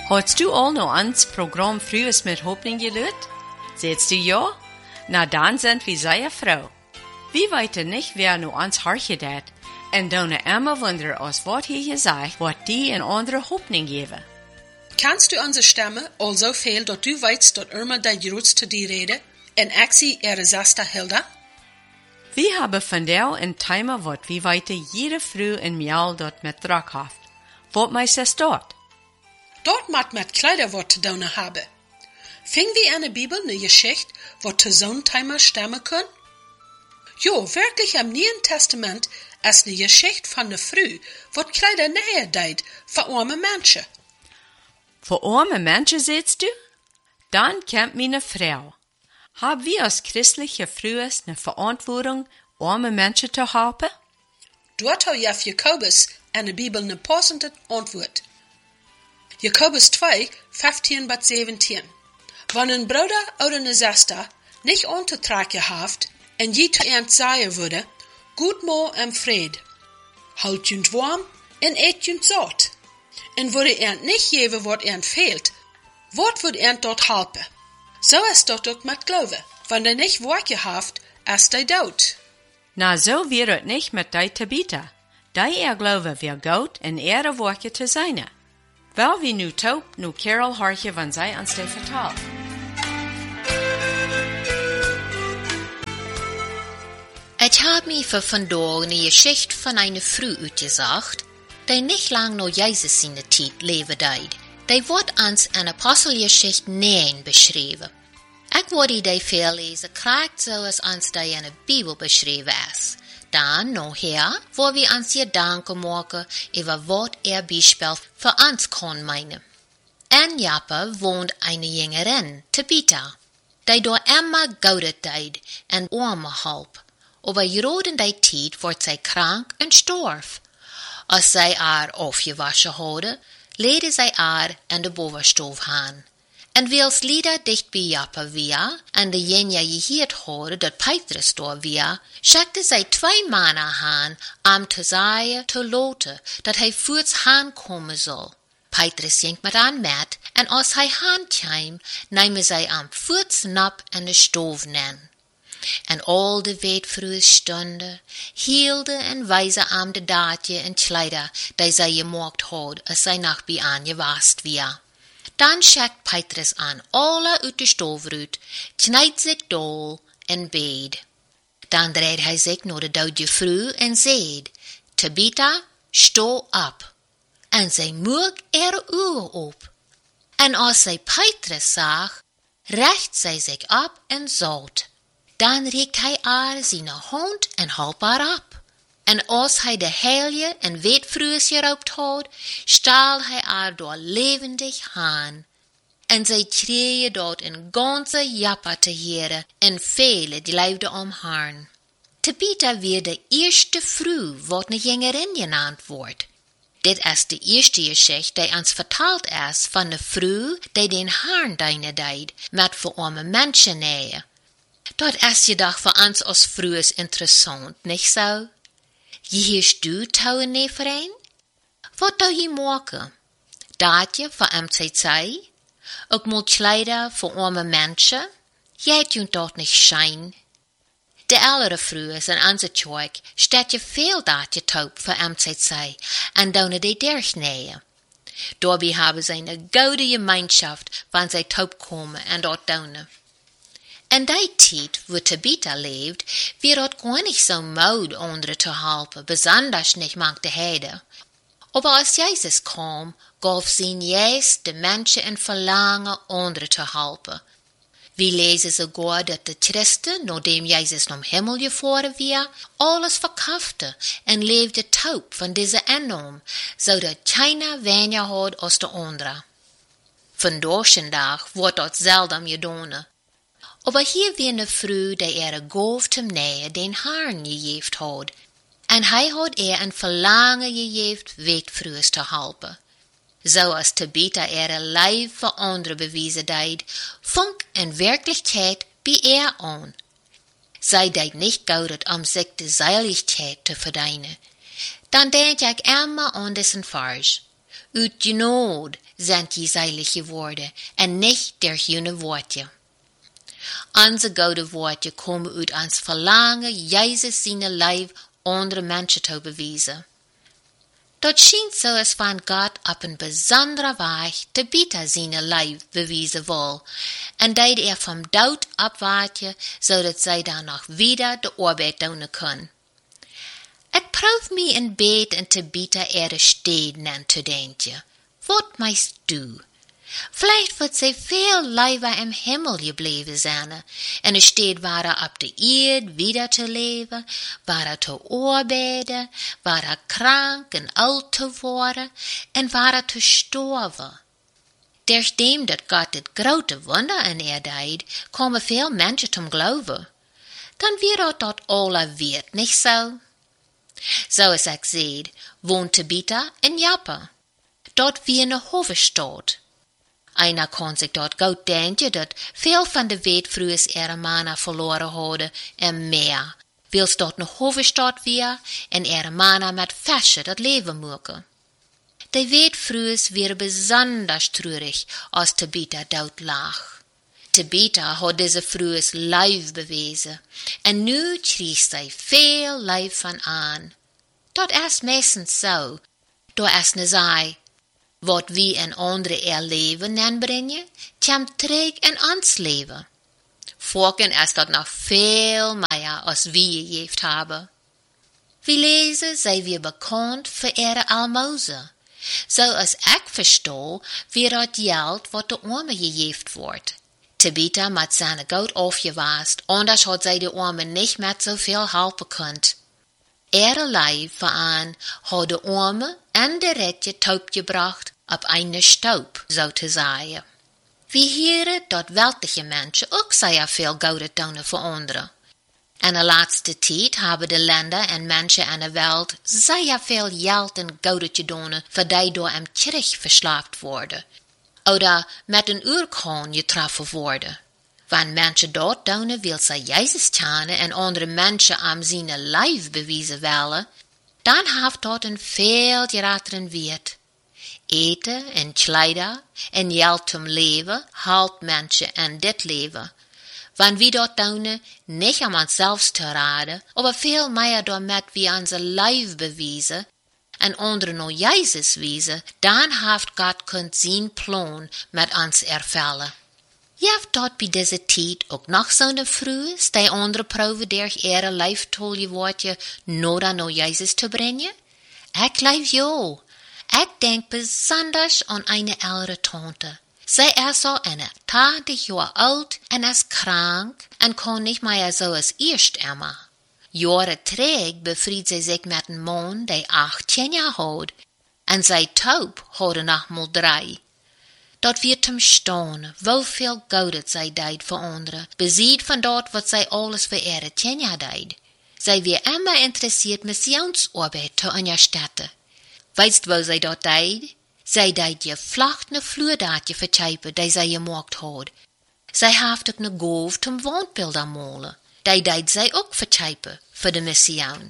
Hast du all noch ans Programm Frühes mit Hoffnung gelöst? Sagst du ja? Na dann sind wir sehr froh. Wir weiten nicht, wer nu ans Harche dat. En dan immer wundern, aus wat hier gesagt, wat die in andere Hoffnung geben. Kannst du onze Stimme al zo veel dat du weißt, dat immer de grootste die rede, en actie zasta hilda? Wir haben von der ein Thema, wat wir weiter jede Früh in Mial dort mit Drack haft. Wat meist es dort? Dort mat met Kleider wat te doen hebben. Fing wie eine Bibel ne Geschichte, wat te zo'n Thema stemmen können? Jo, wirklich im Neuen Testament ist ne Geschichte von der Früh, wat Kleider näher deit für arme Menschen. Für arme Menschen, sagst du? Dann kommt meine Frau. Haben wir als christliche Frühes eine Verantwortung, arme Menschen zu helfen? Dort hat Jakobus in der Bibel eine passende Antwort. Jakobus 2, 15 bis 17. Wenn ein Bruder oder eine Schwester nicht untertragen haft, en je zu ernst sagen würde, gut mo en Fried, halt junt warm en eet junt satt. En würde er nicht geben, wat er fehlt, wat würde er dort helpen? So ist dort auch mit Glaube. Wenn er nicht Worte haft, ist er dood. Na, so wird es nicht mit dei Tabitha. Dei Glaube wir gut en ihre Worte zu sein. Weil wir nu taub, nu Carol horche, wann sei ans de vertalt. Ich hab mir für vandaag eine Geschichte von einer Frau uitgesagt, die nicht lang noch Jesus in der Zeit leben deed. Die wordt uns in Apostelgeschichte 9 beschreven. Ich würde die voorlezen, krijgt zoals ons die in de Bibel beschreven is. Dan, nachher, wo wir uns Gedanken machen über wat Beispiel für uns kann meinen. In Jappe wohnt eine Jüngerin, Tabitha, die door immer goudet deed en arme halp. Aber gerade in der Zeit wordt zij krank en storf. Als zij haar afgewaschen hadden, leidde zij haar in de bovenstoof aan. En wils Lieder dicht bij Jappe weer, en de jenja gehoord hadden dat Petrus daar weer, schickte zij 2 mannen aan, om te zeggen te loten, dat hij voorts haan komen zal. Petrus ging met aan met, en als hij haan kwam, namen zij am voorts nap in de stoof nen. En al de weetfruhe stunden hielden en wijzen aan de daadje en kleider, die zij gemaakt had, als zij nog bij aangewast weer. Dan schickt Petrus aan alle uit de stoofruut, knijdt zich dol en beed. Dan draait hij zich naar de dode vrouw en zei, Tabitha, sta op. En zij moeg haar ogen op. En als zij Petrus zag, recht zij zich op en zout. Dan reikt hij haar zijn hand en halp haar op. En als hij de heilige en weetfrues geroopt had, staal hij haar door levendig aan. En zij kreeg dort een ganze jappa te heren en vele die leefden om haar. Tabitha weer de eerste vrouw wat een jengerin genaamd wordt. Dit is de eerste geschichte die ons verteld is van de vrouw die den Herrn dienen deed met voor arme mensen nähe. Dat is jedoch voor ons als vrouwen interessant, niet zo? Gehst du touwen nee vrein? Wat zou je maken? Daadje voor MCC? Ook moet kleider voor arme mensen? Jij doet dat niet schijn. De oudere vrouwen in onze kerk staat je veel daadje taub voor MCC en doen die derg nähe. Daarbij hebben zij een goede gemeenschap wanneer zij taub komen en dat doen. In die tijd, wo Tabitha leeft, wird het gar nicht so moud andere te helpen, besonders nicht mank de heide. Aber als Jesus kwam, gaf zijn juist de mensen een verlangen andere te helpen. We lezen sogar dat de Christen, nadat Jezus naar Himmel gevaren weer, alles verkaufte en leefde taub van deze enorm, zodat keiner weniger had als de andere. Vandaag wordt dat zelden gedaan. Aber hier wie eine Frau, die gaf hem nähe den Herrn gegeven had. En hij had een verlangen gegeven, weetfrues te helpen. Zoals Tabitha lijf voor anderen bewijzen deed, funk in werkelijkheid bij aan. Zij deed niet goudet om zich de Seiligkeit te verdienen. Dan denk ik immer aan dessen Vers. Uit genade sind je seilig geworden en nicht durch jene Worte. Onze gode Worte komen uit ons verlangen Jezus zijn lijf andere mensen te bewijzen. Dat schijnt zo als van God op een bijzondere weg te bieten zijn lijf bewijzen wil, en dat vom dood opwaartje, zodat zij dan nog wieder de arbeid doen kunnen. Het proeft me in bed en te bieten steden en te denken. Wat meist du? Vielleicht wird sie viel lieber im Himmel gebleven zijn, en een stad waar op de Erde wieder te leven, waar te arbeiden, waar krank en oud te worden, en waar te sterven. Durch dem dat Gott het grote Wunder in deed, komen veel mensen zum Glauben. Dan wird dat alle wird, nicht so? Zoals ik zei, woont Tabitha in Japan. Dort wie eine Hoofdstad. Einer kon zich dort goed denken dat veel van de wet vroeger ihre Mana verloren hadden en meer, wils dort een hoofdstad weer en ihre Mana met Fasche dat leven mogen. De wet vroeger weer besonders treurig als Tabitha dood lag. Tabitha had deze vroeger lijf bewezen en nu kreeg zij veel lijf van aan. Dat is meestens zo, door es ne zei, wat wie en andere erleven en brengen, komt terug in ons leven. Volken is dat nog veel meer als wie je heeft hebben. Wie lezen, zij weer bekend voor ihre almozen. Zoals ik verstoor, weer dat geld wat de armen gegeven wordt. Tabitha met zijn goud afgewast, anders had zij de armen niet met zoveel helpen kunt. Ihre lijf aan had de armen en de retje taub gebracht op eine Staub, zo te zeggen. We horen dat weltige mensen ook zeer veel gouden doen voor anderen. In de laatste tijd hebben de landen en mensen in de wereld zeer veel geld en gouden gedaan voor die door een kirch verslaafd worden. Oder met een oorkhaan getroffen worden. Wanneer mensen dat doen, wil zij Jezus kennen en andere mensen aan zijn lijf bewijzen willen, dan heeft dat een veel grotere wert. Eten en kleider en geld zum leven haalt mensen in dit leven. Wanneer we dat doen, niet om onszelf te raden, maar veel meer daarmee we onze lijf bewijzen en anderen naar Jezus wijzen, dan heeft God kunt zijn plan met ons ervullen. Je hebt dat bij deze tijd ook nog zo'n vroeg, die andere proeven durch ihre lijf tol woordje nodig naar Jezus te brengen? Ik geloof ja. Ik denk besonders aan eine ältere Tante. Zij is al 80 jaar oud en is krank en kan niet meer zoals eerst immer. Jaren terug bevried zij zich met een man die 18 jaar had en zij taub hadden nog maar 3. Dat wird hem staan, hoeveel goud zij deed voor anderen, beziet van dat wat zij alles voor ihre Tjenja deed. Zij weer immer interessiert missionsarbeid te onderstützen. Weißt wo zij dat deed? Zij deed je vlachtne vloerdaadje vertypen die zij gemaakt had. Zij heeft ook een goof zum wandbeelden malen. Die deed zij ook vertypen voor de mission.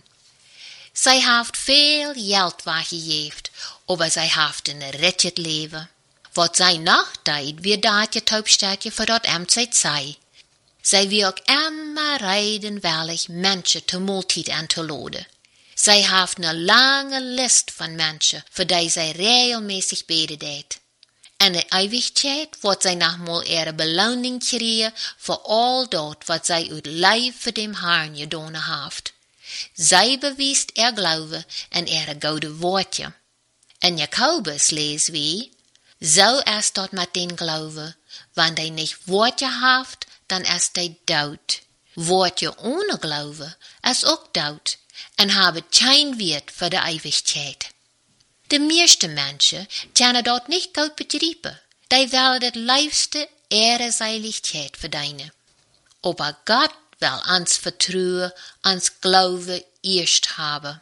Zij heeft veel geld weggegeven, maar zij heeft een reddet leven. Wat zij nog deed, weer dat je taubstadje voor dat zij zei. Zij wil ook immer reidenwillig mensen te maaltijd aan te laden. Zij heeft een lange lijst van mensen, voor die zij regelmäßig beden deed. En in eeuwigheid wordt zij nogmaal ihre beloning krijgen voor al dat wat zij uit lijf voor dem Herrn gedaan heeft. Zij bewijst geloof en goede woordje. In Jakobus lezen we, zo is dat met den geloven, wanneer hij niet woordje heeft, dan is hij dood. Woordje ohne geloven is ook dood. En hebben geen wert voor de eeuwigheid. De meeste mensen kunnen dat niet goed begrijpen. Die willen het liefste ihre Seiligkeit verdienen. Aber God wil ons vertrouwen, ons geloven eerst hebben.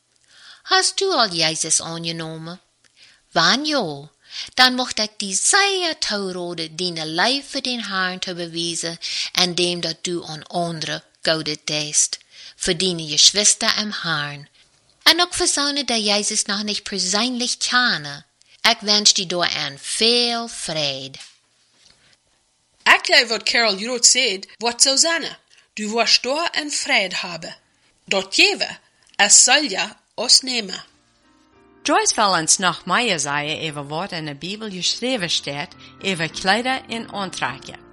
Hast du al Jezus aangenomen? Wanneer ja, dan mocht ik die zeer toeraden, die lijf voor den Herrn te bewijzen en dem dat du aan anderen goede deest. Verdienen je Schwester im Herrn. En ook voor zonen die Jezus nog niet persoonlijk kennen. Ich wens die door aan veel vrede. Ich glaube, was Carol Jurot sagt, wat so sein. Du wirst da en Fried haben. Dort jewe, es soll ja uns nehmen. Joyce will uns noch mehr sagen, über was in der Bibel geschrieben steht, über Kleider und Anträge.